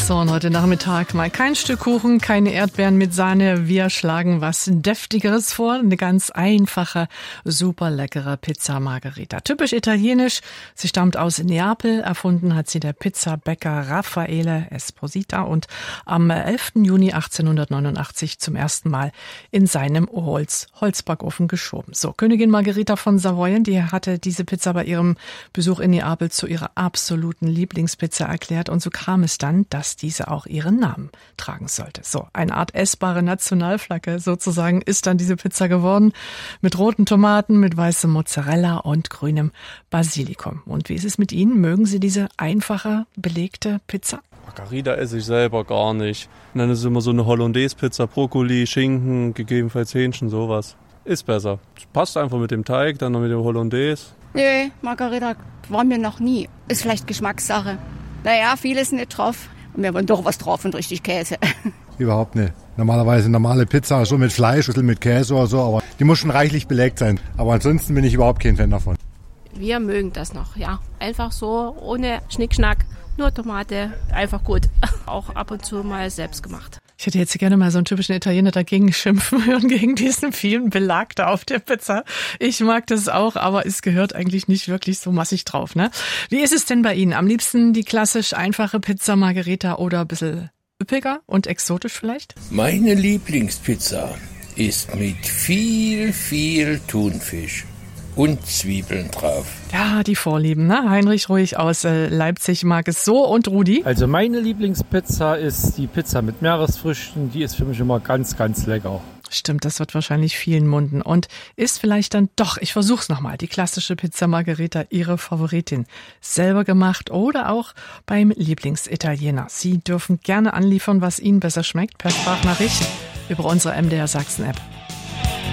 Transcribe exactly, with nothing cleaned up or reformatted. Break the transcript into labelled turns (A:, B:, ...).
A: So, und heute Nachmittag mal kein Stück Kuchen, keine Erdbeeren mit Sahne. Wir schlagen was Deftigeres vor. Eine ganz einfache, super leckere Pizza Margherita. Typisch italienisch. Sie stammt aus Neapel. Erfunden hat sie der Pizzabäcker Raffaele Esposito und am elften Juni achtzehnhundertneunundachtzig zum ersten Mal in seinem Holz, Holzbackofen geschoben. So, Königin Margherita von Savoyen, die hatte diese Pizza bei ihrem Besuch in Neapel zu ihrer absoluten Lieblingspizza erklärt. Und so kam es dann, dass diese auch ihren Namen tragen sollte. So, eine Art essbare Nationalflagge sozusagen ist dann diese Pizza geworden. Mit roten Tomaten, mit weißem Mozzarella und grünem Basilikum. Und wie ist es mit Ihnen? Mögen Sie diese einfache, belegte Pizza?
B: Margherita esse ich selber gar nicht. Und dann ist es immer so eine Hollandaise-Pizza, Brokkoli, Schinken, gegebenenfalls Hähnchen, sowas. Ist besser. Passt einfach mit dem Teig, dann noch mit dem Hollandaise.
C: Nee, Margherita war mir noch nie. Ist vielleicht Geschmackssache. Naja, vieles nicht drauf. Und wir wollen doch was drauf und richtig Käse.
D: Überhaupt nicht. Normalerweise normale Pizza, so mit Fleisch, ein bisschen mit Käse oder so, aber die muss schon reichlich belegt sein. Aber ansonsten bin ich überhaupt kein Fan davon.
E: Wir mögen das noch, ja. Einfach so, ohne Schnickschnack, nur Tomate, einfach gut. Auch ab und zu mal selbst gemacht.
A: Ich hätte jetzt gerne mal so einen typischen Italiener dagegen schimpfen hören, gegen diesen vielen Belag da auf der Pizza. Ich mag das auch, aber es gehört eigentlich nicht wirklich so massig drauf, ne? Wie ist es denn bei Ihnen? Am liebsten die klassisch einfache Pizza Margherita oder ein bisschen üppiger und exotisch vielleicht?
F: Meine Lieblingspizza ist mit viel, viel Thunfisch und Zwiebeln drauf.
A: Ja, die Vorlieben, ne? Heinrich Ruhig aus äh, Leipzig mag es so. Und Rudi?
G: Also meine Lieblingspizza ist die Pizza mit Meeresfrüchten. Die ist für mich immer ganz, ganz lecker.
A: Stimmt, das wird wahrscheinlich vielen munden. Und ist vielleicht dann doch, ich versuch's nochmal, die klassische Pizza Margherita Ihre Favoritin? Selber gemacht oder auch beim Lieblingsitaliener? Sie dürfen gerne anliefern, was Ihnen besser schmeckt, per Sprachnachricht über unsere M D R Sachsen App.